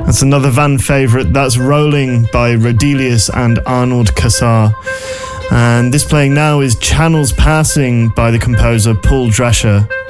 That's another Van favourite. That's Rolling by Rodelius and Arnold Cassar. And this playing now is Channels Passing by the composer Paul Drescher.